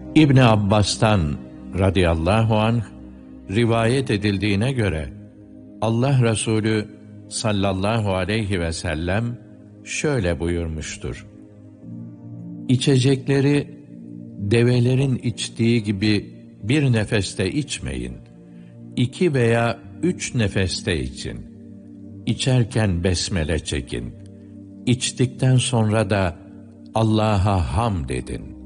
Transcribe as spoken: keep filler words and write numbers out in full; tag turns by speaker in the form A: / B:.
A: İbni Abbas'tan radıyallahu anh rivayet edildiğine göre Allah Resulü sallallahu aleyhi ve sellem şöyle buyurmuştur: İçecekleri develerin içtiği gibi bir nefeste içmeyin. İki veya üç nefeste için. İçerken besmele çekin. İçtikten sonra da Allah'a hamd edin.